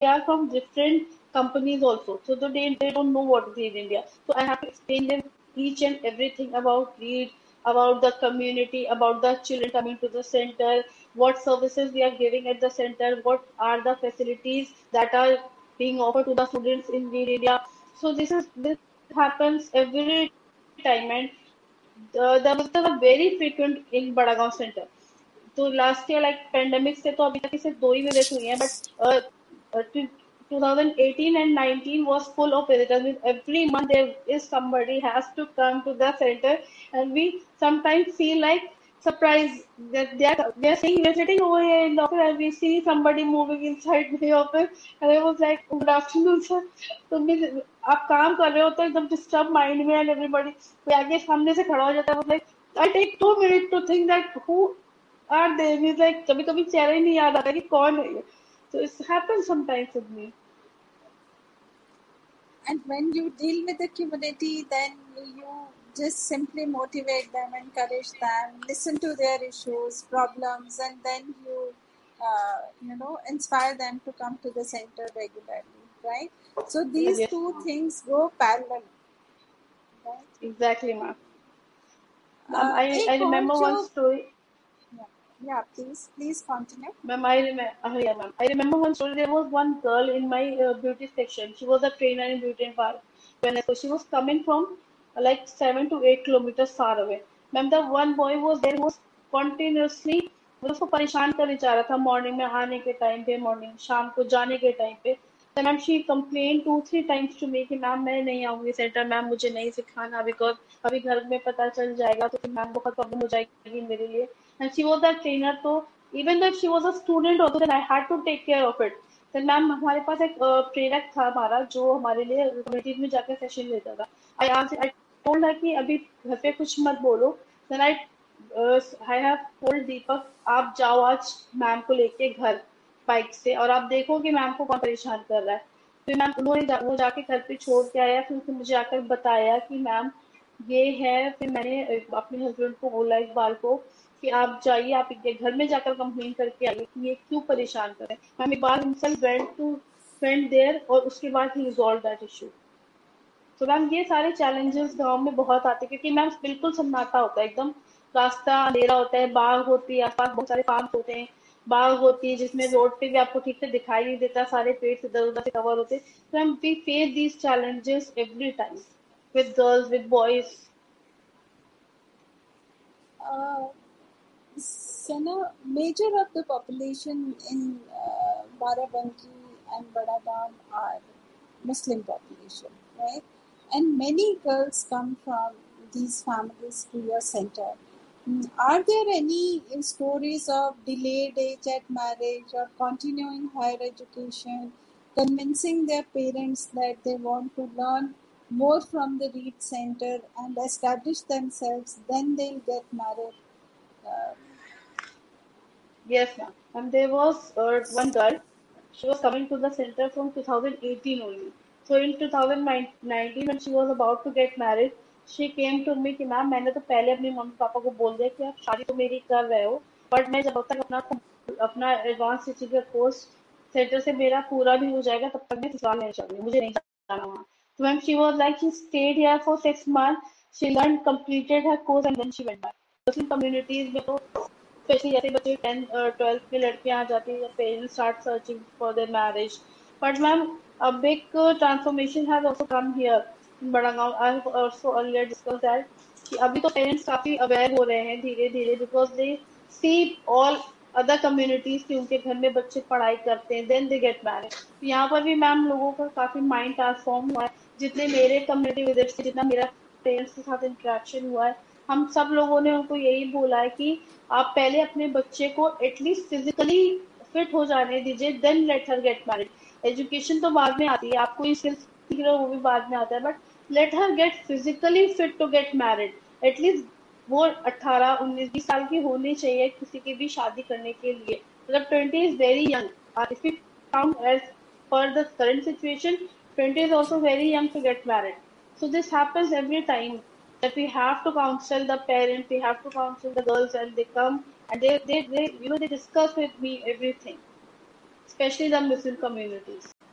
are from different companies also, so they don't know what is in India. So I have to explain them each and everything about Reed, about the community, about the children coming to the center, what services we are giving at the center, what are the facilities that are being offered to the students in Reed area. So this happens every time, and the visitors are very frequent in Badagaon center. तो last year like pandemic से तो अभी तक सिर्फ 2 ही visit हुई हैं, but 2018 and 19 was full of visitors. With every month there is somebody has to come to the center, and we sometimes feel like surprised that we are sitting over here in the office and we see somebody moving inside the office, and I was like, good afternoon sir. तो भी आप काम कर रहे हो तो एकदम disturb mind में, एंड एवरीबॉडी कोई आगे सामने से खड़ा हो जाता है, वो like I take 2 minutes to think that who are they. Means like कभी कभी चेहरा ही नहीं याद आता कि कौन है ये. So it happens sometimes with me. And when you deal with the community, then you just simply motivate them, encourage them, listen to their issues, problems, and then you inspire them to come to the center regularly, right? So these Yes, two things go parallel, right? exactly, ma'am. I एक और remember one जो story. yeah, please continue. Ma'am, yeah, ma'am. I remember one story. There was one girl in my beauty section. She was a trainer in beauty and wellness. So she was coming from like 7 to 8 kilometers far away. Ma'am, the one boy was there who was continuously मतलब उसको परेशान करने चाह रहा था, morning में आने के टाइम पे, मॉर्निंग शाम को जाने के टाइम पे. तो ma'am she complain 2-3 times to me कि मैम मैं नहीं आऊंगी सेंटर, मैम मुझे नहीं सिखाना, बिकॉज अभी घर में पता चल जाएगा तो फिर मैम बहुत प्रॉब्लम हो जाएगी मेरे लिए. And she was the trainer, तो even though she was a student also, then I had to take care of it. then ma'am हमारे पास एक प्रेरक था हमारा जो हमारे लिए कम्युनिटीज में जाकर सेशन लेता था. आई टोल्ड हर कि अभी घर पे कुछ मत बोलो. then आई हैव टोल्ड दीपक आप जाओ आज मैम को लेके घर बाइक से, और आप देखो कि मैम को कौन परेशान कर रहा है. फिर मैम वो जाके घर पे छोड़ के आया, फिर उसने मुझे आकर बताया कि मैम ये है. फिर मैंने अपने हस्बैंड को बोला इस बार को कि आप जाइए, आप इनके घर में जाकर कंप्लेन करके आइए कि ये क्यों परेशान कर रहे हैं. मैम एक बार हिमसेल्फ वेंट देयर, और उसके बाद ही रिजॉल्व दैट इशू. तो मैम ये सारे चैलेंजेस गांव में बहुत आते हैं, क्योंकि मैम बिल्कुल सन्नाटा होता है, एकदम रास्ता अंधेरा होता है, बाग होती है आसपास, बहुत सारे फार्म होते हैं, बाग होती है जिसमें रोड पे भी आपको ठीक से दिखाई नहीं देता, सारे पेड़ इधर उधर से कवर होते हैं. तो ma'am we face these challenges every time with girls, with boys. Sana, major of the population in Barabanki and Badagaon are Muslim population, right? And many girls come from these families to your center. Are there any stories of delayed age at marriage or continuing higher education, convincing their parents that they want to learn more from the Reed Center and establish themselves, then they'll get married? Uh, Yes, ma'am. And there was one girl. She was coming to the center from 2018 only. So in 2019, when she was about to get married, she came to me कि ma'am मैंने तो पहले अपने mummy papa को बोल दिया कि आप शादी तो मेरी कर रहे हो, बट मैं जब तक अपना एडवांस टीचिंग का कोर्स सेंटर से मेरा पूरा भी हो जाएगा तब तक मैं ससुराल नहीं जाऊंगी, मुझे नहीं जाना वहाँ. तो ma'am she was like she state here for 6 months. She learn completed her course and then she went back. Muslim communities में तो स्पेशली जैसे बच्चे 10th-12th में लड़कियां आ जाती हैं, parents start searching for their marriage. But ma'am a big transformation has also come here in Badagaon. I have also earlier discussed that कि अभी तो पेरेंट्स काफी अवेयर हो रहे हैं धीरे धीरे, because they see all other communities की उनके घर में बच्चे पढ़ाई करते हैं, देन दे गेट मैरिड. तो यहाँ पर भी मैम लोगों का काफी माइंड ट्रांसफॉर्म हुआ है. जितने मेरे कम्युनिटी विजिट से, जितना मेरा पेरेंट्स के साथ इंटरेक्शन हुआ है, हम सब लोगों ने उनको यही बोला है कि आप पहले अपने बच्चे को एटलीस्ट फिजिकली फिट हो जाने दीजिए, then let her get married. Education तो बाद में आती है, आप कोई स्किल्स सीख रहे हो वो भी बाद में आता है, but let her gate physically fit to get married. At least वो 18-19-20 साल की होनी चाहिए किसी की भी शादी करने के लिए. मतलब 20 is very young. If you count as per the current situation, 20 is also very young to get married. So this happens every time that we have to counsel the parents, we have to counsel the girls, and they come and they discuss with me everything, especially the Muslim communities.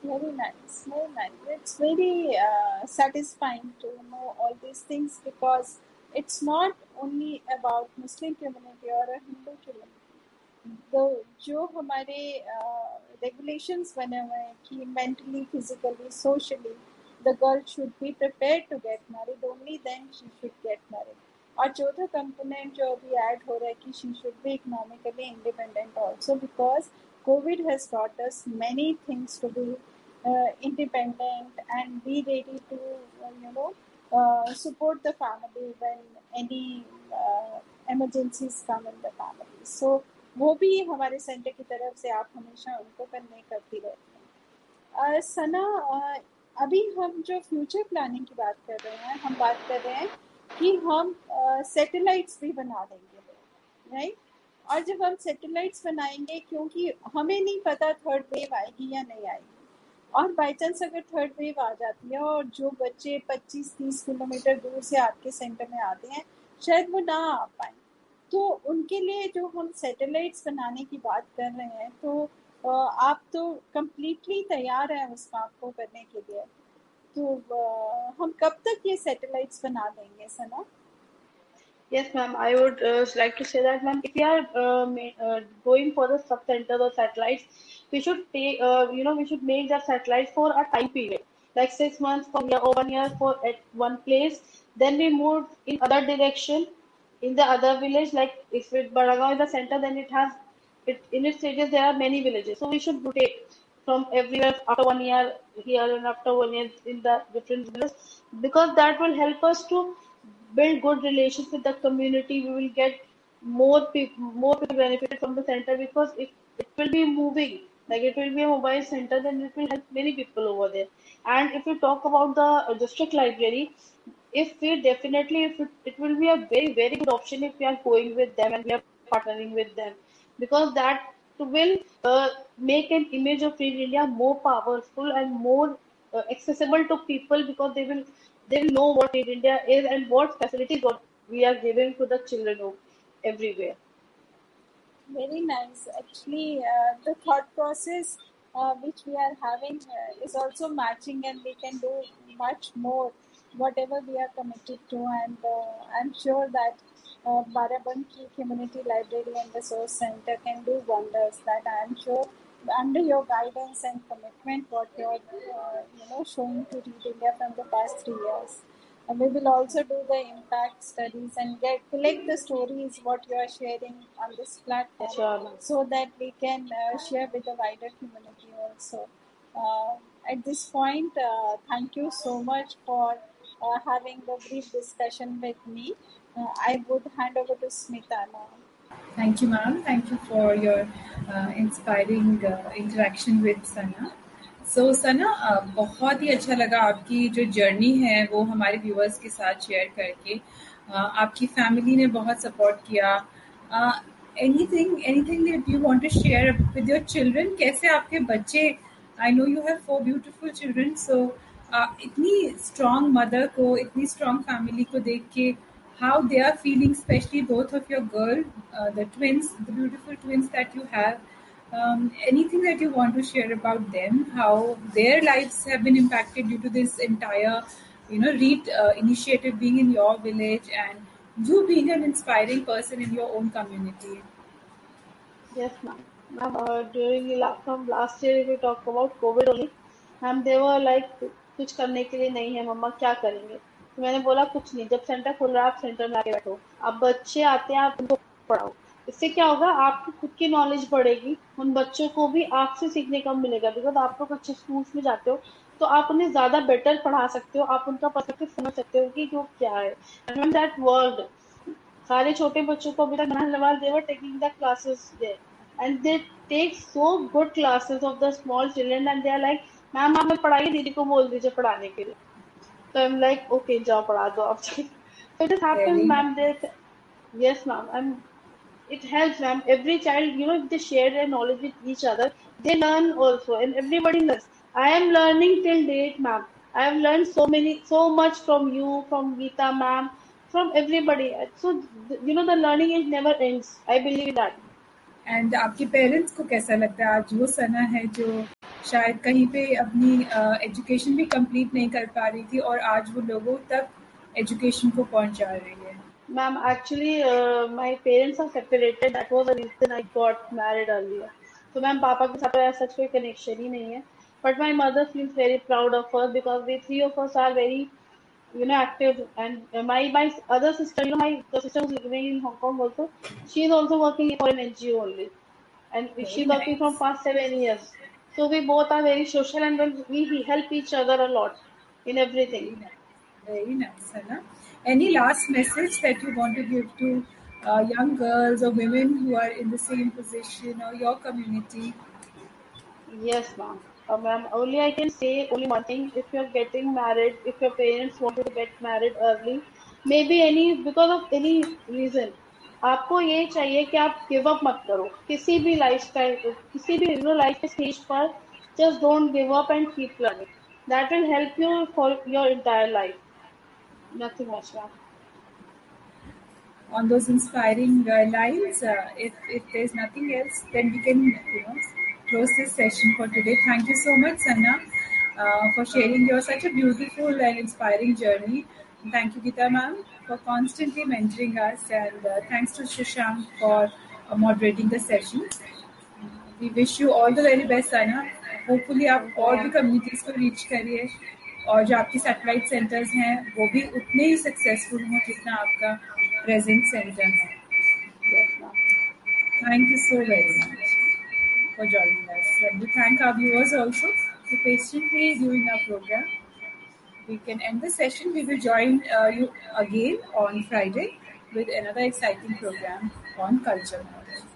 Very nice, very nice. It's very satisfying to know all these things because it's not only about Muslim community or a Hindu community. जो हमारे regulations बने हुए हैं कि mentally, physically, socially, the girl should be prepared to get married. Only then she should get married. और चौथा component जो अभी add हो रहा है कि she should be economically independent also because COVID has taught us many things to be independent and be ready to support the family when any emergencies come in the family. So वो भी हमारे centre की तरफ से आप हमेशा उनको convey करती रहती हैं। सना, अभी हम जो फ्यूचर प्लानिंग की बात कर रहे हैं, हम बात कर रहे हैं कि हम सैटेलाइट्स भी बना देंगे, राइट? और जब हम सैटेलाइट्स बनाएंगे, क्योंकि हमें नहीं पता थर्ड वेव आएगी या नहीं आएगी, और बाई चांस अगर थर्ड वेव आ जाती है और जो बच्चे 25-30 किलोमीटर दूर से आपके सेंटर में आते हैं शायद वो ना आ पाए, तो उनके लिए जो हम सैटेलाइट्स बनाने की बात कर रहे हैं, तो आप तो कम्प्लीटली तैयार हैं उस काम को करने के लिए, तो हम कब तक ये सैटेलाइट्स बना देंगे सना? Yes, ma'am. I would like to say that, ma'am, if we are going for the sub centers or satellites, we should take, we should make that satellite for a time period, like 6 months for year or 1 year for at one place. Then we move in other direction in the other village. Like if it Baragaon is the center, then it has it in its stages there are many villages. So we should rotate from everywhere after 1 year here and after 1 year in the different villages because that will help us to build good relations with the community. We will get more people benefited from the center because if it will be moving, like it will be a mobile center, then it will help many people over there. And if you talk about the district library, if we definitely, if it will be a very good option if we are going with them and we are partnering with them, because that will make an image of Free India more powerful and more accessible to people because they will know what Free India is and what facilities what we are giving to the children of everywhere. Very nice. Actually, the thought process which we are having is also matching, and we can do much more whatever we are committed to. And I'm sure that Barabanki Community Library and Resource Center can do wonders. That I'm sure under your guidance and commitment, what you're showing to Read India from the past 3 years. We will also do the impact studies and collect the stories what you are sharing on this platform, Sure, ma'am. so that we can share with the wider community also. At this point, thank you so much for having the brief discussion with me. I would hand over to Smita now. Thank you, ma'am. Thank you for your inspiring interaction with Sana. So, Sana, बहुत ही अच्छा लगा आपकी जो journey है वो हमारे viewers के साथ शेयर करके. आपकी फैमिली ने बहुत सपोर्ट किया. Anything that you want to share with your children? कैसे आपके बच्चे? I know you have 4 beautiful children. So, इतनी strong mother को, इतनी strong family को देख के how they are feeling, especially both of your girl, the twins, the beautiful twins that you have. Anything that you want to share about them, how their lives have been impacted due to this entire, REAT initiative being in your village and you being an inspiring person in your own community. Yes, ma'am. Ma'am, from last year, if we talk about COVID only, ma'am they were like कुछ करने के लिए नहीं है मम्मा क्या करेंगे, तो मैंने बोला कुछ नहीं, जब सेंटर खुल रहा है आप सेंटर में आके बैठो, अब बच्चे आते हैं आप उनको पढ़ाओ, इससे क्या होगा आपकी खुद की नॉलेज बढ़ेगी, उन बच्चों को भी आपसे सीखने का मिलेगा बिकॉज आप लोग अच्छे स्कूल्स में जाते हो तो आप उन्हें ज्यादा बेटर पढ़ा सकते हो, आप उनका पर्सपेक्टिव समझ सकते हो कि वो क्या है. एंड दैट वर्ल्ड सारे छोटे बच्चों को अभी तक नहाने they were taking the classes there and they take so good classes of the small children and they are like ma'am आप पढ़ाइए दीदी को बोल दीजिए पढ़ाने के लिए, so I'm like okay जाओ पढ़ा दो आप. So it has happened Very ma'am that yes ma'am and it helps ma'am, every child if they share their knowledge with each other they learn also and everybody learns. I am learning till date ma'am, I have learned so much from you, from Geeta ma'am, from everybody. So the learning it never ends. I believe that. And आपके parents को कैसा लगता है आज वो सना है जो शायद कहीं पे अपनी एजुकेशन भी कंप्लीट नहीं कर पा रही थी और आज वो लोगों तक एजुकेशन को पहुंचा रही है. Ma'am, actually, my parents are separated. That was the reason I got married earlier. So, ma'am, पापा के साथ तो ऐसा कोई connection ही नहीं है. But my mother feels very proud of us because the three of us are very, active. And my other sister, my the sister who's living in Hong Kong also, she's also working for an NGO only, and Very she's working from nice. past 7 years. So we both are very social, and then we help each other a lot in everything. Very nice. Very nice, Anna. Any last message that you want to give to young girls or women who are in the same position or your community? Yes, ma'am. Ma'am, only I can say only one thing. If you're getting married, if your parents want you to get married early, maybe because of any reason, आपको ये चाहिए कि आप give up मत करो किसी भी lifestyle किसी भी लाइफ के स्टेज पर. Just don't give up and keep learning. That will help you for your entire life. Nothing much, ma'am. On those inspiring lines, if there's nothing else, then we can close this session for today. Thank you so much, Sanna, for sharing your such a beautiful and inspiring journey. And thank you, Gita ma'am, for constantly mentoring us, and thanks to Shashank for moderating the session. We wish you all the very best, Sana. Hopefully आप Thank you, और भी ma'am. Communities को reach करिए और जो आपकी satellite centres हैं वो भी उतने ही सक्सेसफुल हों जितना आपका प्रेजेंट सेंटर है. Yes, ma'am. Thank you so very much for joining us. And we thank our viewers also for patiently viewing our program. We can end the session. We will join you again on Friday with another exciting program on culture knowledge.